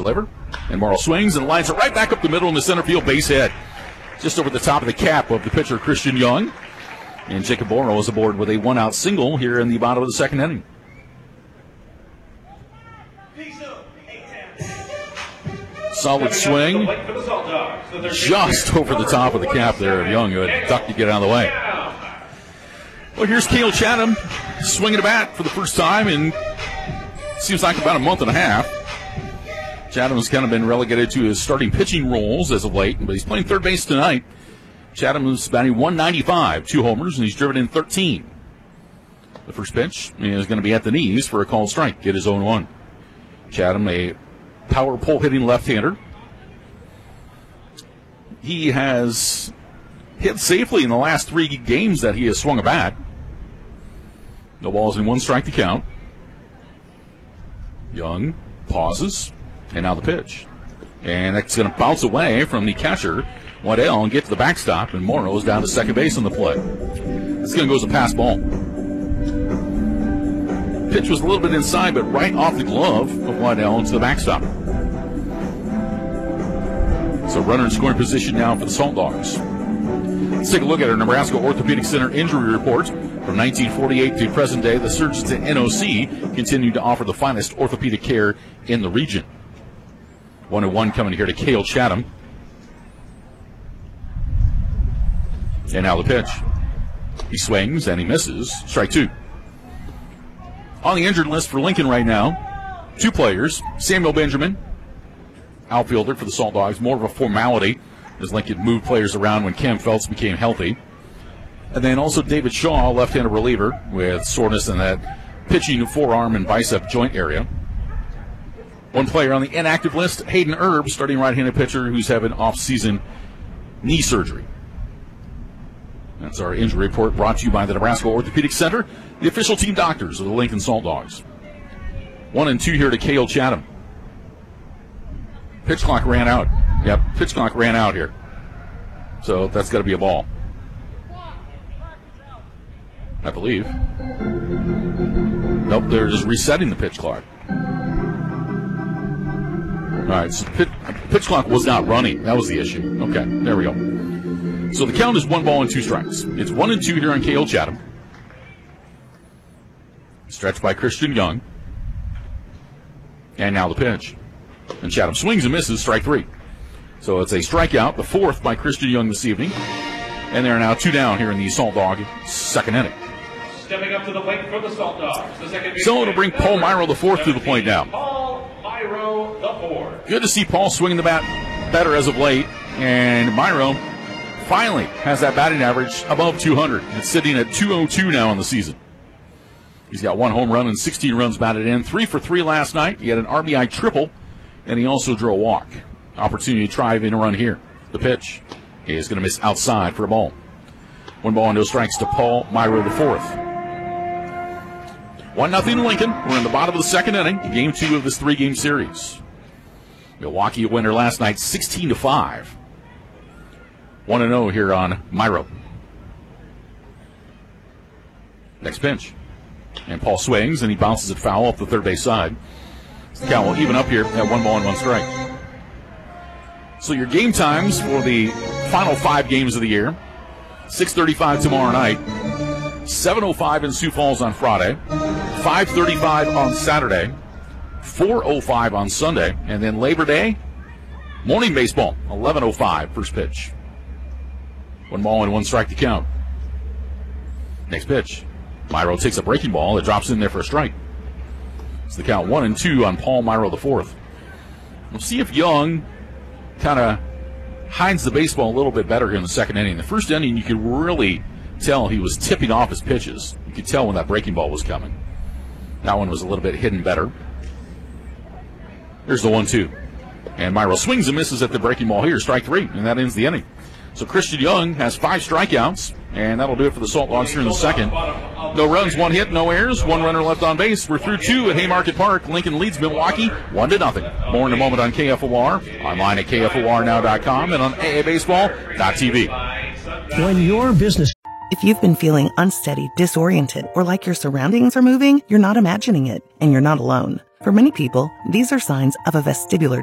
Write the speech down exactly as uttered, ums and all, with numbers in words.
deliver. And Morrow swings and lines it right back up the middle in the center field base hit. Just over the top of the cap of the pitcher, Christian Young. And Jacob Morrow is aboard with a one-out single here in the bottom of the second inning. Solid swing. Just over the top of the cap there of Young, who had ducked to get out of the way. Well, here's Cale Chatham swinging a bat for the first time in seems like about a month and a half. Chatham's kind of been relegated to his starting pitching roles as of late, but he's playing third base tonight. Chatham is batting one ninety-five, two homers, and he's driven in thirteen. The first pitch is going to be at the knees for a called strike. Get his own one. Chatham, a power pull hitting left-hander. He has hit safely in the last three games that he has swung a bat. No balls in one strike to count. Young pauses, and now the pitch. And that's going to bounce away from the catcher, Waddell, and get to the backstop, and Morrow is down to second base on the play. It's going to go as a pass ball. Pitch was a little bit inside, but right off the glove of Waddell into the backstop. So runner in scoring position now for the Salt Dogs. Let's take a look at our Nebraska Orthopedic Center injury report. From nineteen forty-eight to present day, the surgeons at N O C continue to offer the finest orthopedic care in the region. One and one coming here to Cale Chatham. And now the pitch. He swings and he misses. Strike two. On the injured list for Lincoln right now, two players. Samuel Benjamin, outfielder for the Salt Dogs, more of a formality as Lincoln moved players around when Cam Feltz became healthy. And then also David Shaw, left-handed reliever with soreness in that pitching forearm and bicep joint area. One player on the inactive list, Hayden Erb, starting right-handed pitcher who's having off-season knee surgery. That's our injury report brought to you by the Nebraska Orthopedic Center, the official team doctors of the Lincoln Salt Dogs. One and two here to Cale Chatham. Pitch clock ran out. Yep, pitch clock ran out here. So that's got to be a ball, I believe. Nope, they're just resetting the pitch clock. All right, so pitch, pitch clock was not running. That was the issue. Okay, there we go. So the count is one ball and two strikes. It's one and two here on Cale Chatham. Stretched by Christian Young. And now the pitch. And Chatham swings and misses, strike three. So it's a strikeout, the fourth by Christian Young this evening. And they're now two down here in the Salt Dog second inning. Stepping up to the plate for the Salt Dogs. The second so it'll bring Paul Myro the fourth to the plate now. Paul Myro the fourth. Good to see Paul swinging the bat better as of late. And Myro finally has that batting average above two hundred. It's sitting at two oh two now in the season. He's got one home run and sixteen runs batted in. Three for three last night. He had an R B I triple, and he also drew a walk. Opportunity to try in a run here. The pitch is going to miss outside for a ball. One ball and no strikes to Paul Myro the fourth. One nothing Lincoln. We're in the bottom of the second inning. Game two of this three-game series. Milwaukee a winner last night, sixteen to five. one and oh here on Myro. Next pitch. And Paul swings, and he bounces it foul off the third base side. The count will even up here at one ball and one strike. So your game times for the final five games of the year. six thirty-five tomorrow night. seven oh five in Sioux Falls on Friday. five thirty-five on Saturday. four oh five on Sunday. And then Labor Day, morning baseball, eleven oh five, first pitch. One ball and one strike to count. Next pitch. Myro takes a breaking ball. It drops in there for a strike. It's the count one and two on Paul Myro the fourth. We'll see if Young kind of hides the baseball a little bit better here in the second inning. The first inning, you could really tell he was tipping off his pitches. You could tell when that breaking ball was coming. That one was a little bit hidden better. Here's the one two. And Myro swings and misses at the breaking ball here. Strike three, and that ends the inning. So Christian Young has five strikeouts, and that'll do it for the Salt Dogs here in the second. No runs, one hit, no errors, one runner left on base. We're through two at Haymarket Park. Lincoln leads Milwaukee one to nothing. More in a moment on K F O R, online at K F O R now dot com, and on A A baseball dot T V. When your business... If you've been feeling unsteady, disoriented, or like your surroundings are moving, you're not imagining it, and you're not alone. For many people, these are signs of a vestibular